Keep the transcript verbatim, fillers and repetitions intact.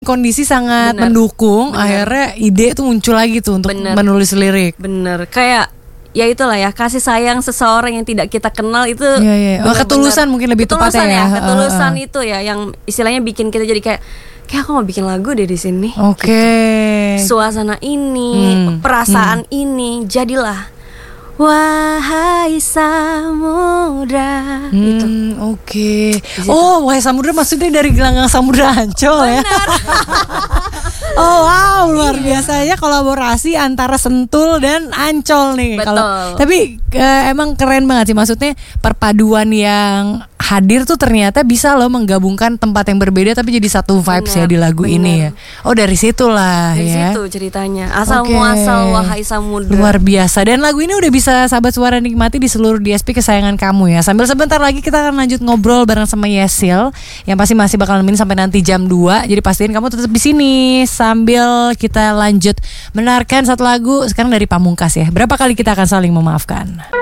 kondisi sangat Bener. mendukung, Bener. akhirnya ide tuh muncul lagi tuh untuk Bener. menulis lirik. Bener, kayak ya itulah ya, kasih sayang seseorang yang tidak kita kenal itu. Iya, iya. Oh, bener-bener- ketulusan mungkin lebih ketulusan tepatnya ya. ya, ketulusan Uh, uh. itu ya yang istilahnya bikin kita jadi kayak kayak aku mau bikin lagu deh di sini. Oke. Suasana ini, Hmm, perasaan ini, jadilah wahai samudra. Itu. Hmm, oke. Oh, wahai samudra maksudnya dari gelanggang samudra Ancol ya. Oh wow, luar biasanya kolaborasi antara Sentul dan Ancol nih. Betul. Kalau tapi eh, emang keren banget sih, maksudnya perpaduan yang hadir tuh ternyata bisa loh menggabungkan tempat yang berbeda tapi jadi satu vibes Bener, ya di lagu bener. ini ya. Oh dari situlah Dari ya. situ ceritanya. Asal Oke. muasal wahai samudra. Luar biasa. Dan lagu ini udah bisa sahabat suara nikmati di seluruh D S P kesayangan kamu ya. Sambil sebentar lagi kita akan lanjut ngobrol bareng sama Yesil yang pasti masih bakal nemenin sampai nanti jam dua. Jadi pastiin kamu tetap di sini sambil kita lanjut mendengarkan satu lagu sekarang dari Pamungkas ya. Berapa kali kita akan saling memaafkan?